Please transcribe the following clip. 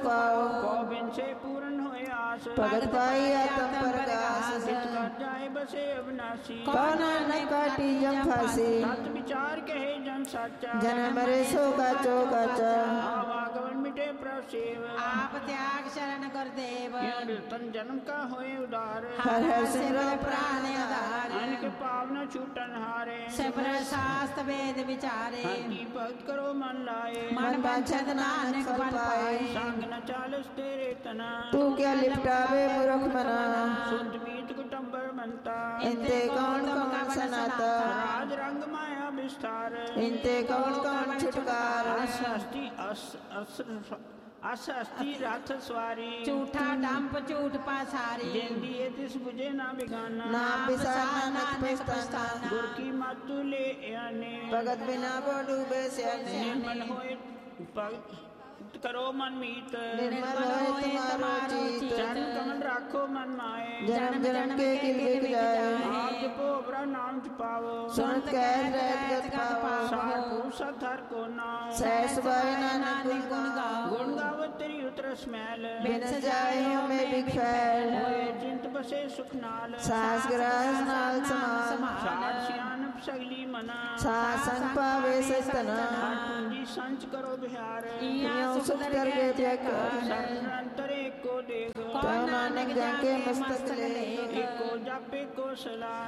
पाओ। गोबिंद से पूर्ण होए आस, भगत पाई आत्म प्रकाश। चित कर जाए बसे अविनाशी, कौन नानक काटी जम फांसी। सत विचार कहे जन साचा, जन्म मरे सो काचो काचा। आवागमन मिटे प्रसेव, आप त्याग शरण गुरुदेव। तन जन्म का होए उदार, हर हर सिमरन प्राण आधार। अनक पावना छूटन हारे, सिमर शास्त्र वेद विचारे। हरि भक्त करो मन लाए, मन वांछित नानक बन पाए। संग न चालस तेरे तना, तू क्या लिपटावे मूर्ख मना। सुत मीत कुटुंबर मनता, इनते कौन कौन सनाता। राज रंग माया विस्तार, इनते कौन कौन छुटकार। असस्ती रथ स्वारी, झूठा डंप झूठ पासारी। जिन दिए तिस बुझे ना बिगाना, नाम बिसार नानक पछताना। गुर की मातु ले आने, भगत बिना को डूबे सियाने। निर्मल होए करो मन मीत, निर्मल होए तुम्हारो चित। चरण कमल राखो मन माए, जन्म जन्म के किल बिक जाए। आप जपो बरा नाम जपाओ, सुनत कैद रहत गत पाओ। सार पूसत हर को नाम, सहस सुभाए नानक गुण गाओ। गुण गावत तेरी उतरस मैल, बिन जायो में बिक फैल। होए चिंत बसे सुख नाल, सास ग्रास नाल समान। सार सियान सगली मना, सासन पावे सस्तना। पूंजी संच करो बिहार, यूं सुख कर के जयकार। सर्वंतर एको देख, तो नानक जाके मस्तक ले। एको जापे को सलाह।